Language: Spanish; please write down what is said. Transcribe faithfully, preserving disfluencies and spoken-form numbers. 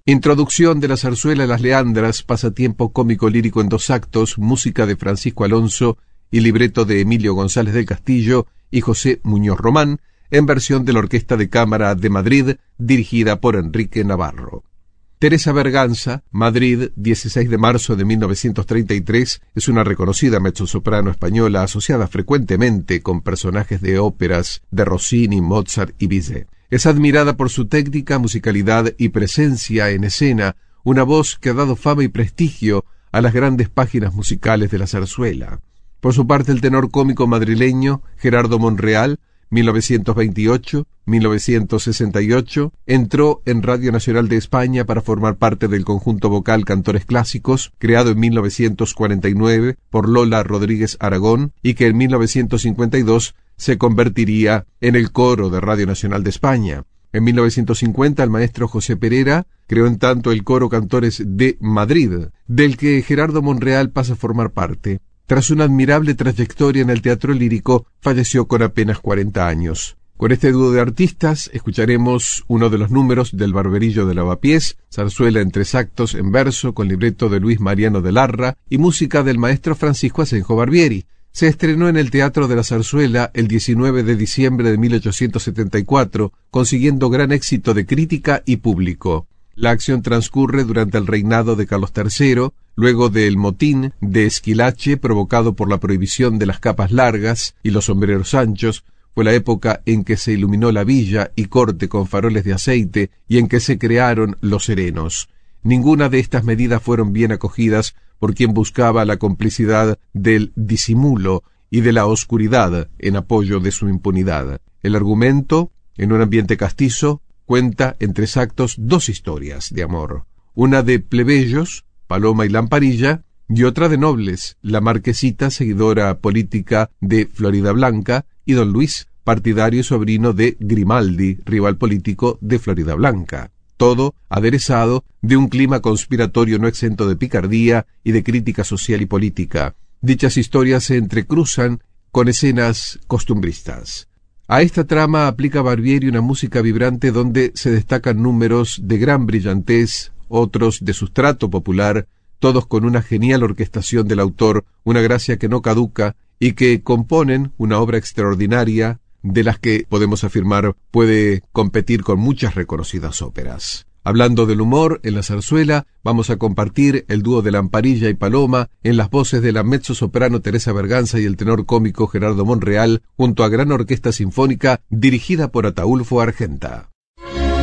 Introducción de la zarzuela Las Leandras, pasatiempo cómico lírico en dos actos, música de Francisco Alonso y libreto de Emilio González del Castillo y José Muñoz Román, en versión de la Orquesta de Cámara de Madrid, dirigida por Enrique Navarro. Teresa Berganza, Madrid, dieciséis de marzo de mil novecientos treinta y tres, es una reconocida mezzosoprano española asociada frecuentemente con personajes de óperas de Rossini, Mozart y Bizet. Es admirada por su técnica, musicalidad y presencia en escena, una voz que ha dado fama y prestigio a las grandes páginas musicales de la zarzuela. Por su parte, el tenor cómico madrileño Gerardo Monreal, mil novecientos veintiocho a mil novecientos sesenta y ocho, entró en Radio Nacional de España para formar parte del conjunto vocal Cantores Clásicos, creado en mil novecientos cuarenta y nueve por Lola Rodríguez Aragón, y que en mil novecientos cincuenta y dos se convertiría en el coro de Radio Nacional de España. En mil novecientos cincuenta, el maestro José Perera creó en tanto el coro Cantores de Madrid, del que Gerardo Monreal pasa a formar parte. Tras una admirable trayectoria en el teatro lírico, falleció con apenas cuarenta años. Con este dúo de artistas escucharemos uno de los números del Barberillo de Lavapiés, zarzuela en tres actos en verso con libreto de Luis Mariano de Larra y música del maestro Francisco Asenjo Barbieri. Se estrenó en el Teatro de la Zarzuela el diecinueve de diciembre de mil ochocientos setenta y cuatro, consiguiendo gran éxito de crítica y público. La acción transcurre durante el reinado de Carlos tercero, luego del motín de Esquilache provocado por la prohibición de las capas largas y los sombreros anchos. Fue la época en que se iluminó la villa y corte con faroles de aceite y en que se crearon los serenos. Ninguna de estas medidas fueron bien acogidas por quien buscaba la complicidad del disimulo y de la oscuridad en apoyo de su impunidad. El argumento, en un ambiente castizo, cuenta en tres actos dos historias de amor. Una de plebeyos, Paloma y Lamparilla, y otra de nobles, la Marquesita, seguidora política de Floridablanca, y don Luis, partidario y sobrino de Grimaldi, rival político de Floridablanca. Todo aderezado de un clima conspiratorio no exento de picardía y de crítica social y política. Dichas historias se entrecruzan con escenas costumbristas. A esta trama aplica Barbieri una música vibrante donde se destacan números de gran brillantez, otros de sustrato popular, todos con una genial orquestación del autor, una gracia que no caduca y que componen una obra extraordinaria de las que podemos afirmar puede competir con muchas reconocidas óperas. Hablando del humor en la zarzuela, vamos a compartir el dúo de Lamparilla y Paloma en las voces de la mezzosoprano Teresa Berganza y el tenor cómico Gerardo Monreal, junto a gran orquesta sinfónica dirigida por Ataúlfo Argenta.